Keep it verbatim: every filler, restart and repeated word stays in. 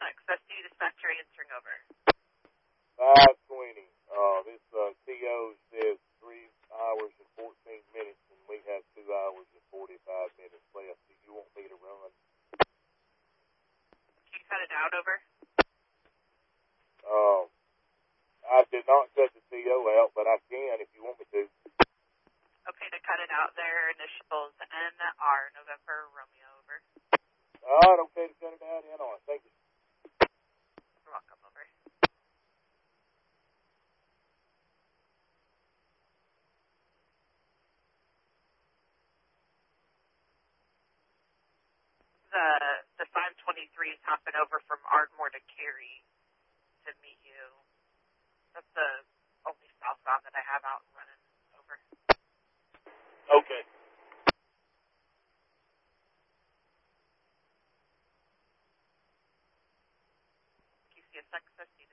Success to dispatcher answering over. five twenty. Uh, this uh, T O says three hours and fourteen minutes, and we have two hours and forty-five minutes left. Do you want me to run? Can you cut it out over? Uh, I did not cut the T O out, but I can if you want me to. Okay, to cut it out there, initials N R, November, Romeo, over. All right, okay to cut it out, N R. Thank you. You're welcome, over. The the five twenty-three is hopping over from Ardmore to Cary to meet you. That's the only southbound that I have out and running, over. Okay. Q C S X,